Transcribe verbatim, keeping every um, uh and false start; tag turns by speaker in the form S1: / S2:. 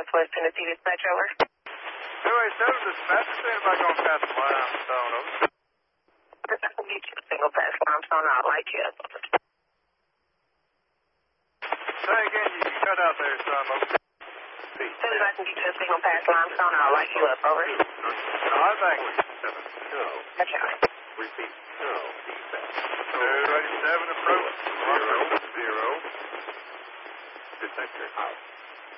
S1: Southwest Tennessee dispatch, over.
S2: two eight seven dispatch, stand by going past the limestone, over.
S1: I can get you a single pass limestone, I'll light you up, over.
S2: Say again, you cut out there, son, over.
S1: As soon as I can get you a single pass limestone, I'll light you up, over.
S2: No, I thank you.
S3: seven, no.
S1: That's right.
S3: Repeat, no. Descent.
S2: two eight seven approach.
S3: Zero, zero. Detector out.